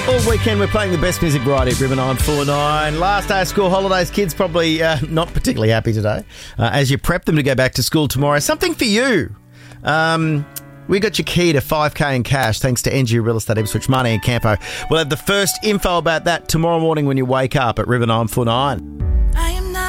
All weekend we're playing the best music variety at River 949. Last day of school holidays, kids probably not particularly happy today as you prep them to go back to school tomorrow. Something for you. We got your key to 5K in cash thanks to NG Real Estate, Ipswich Money and Campo. We'll have the first info about that tomorrow morning when you wake up at River 949.